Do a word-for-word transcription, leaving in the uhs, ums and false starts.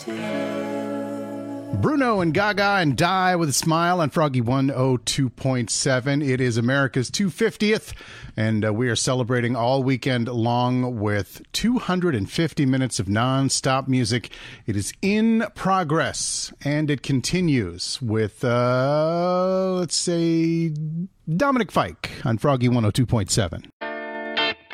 Bruno and Gaga and Die with a Smile on Froggy one oh two point seven. It is America's two hundred fiftieth, and uh, we are celebrating all weekend long with two hundred fifty minutes of non-stop music. It is in progress, and it continues with, uh, let's say, Dominic Fike on Froggy one oh two point seven.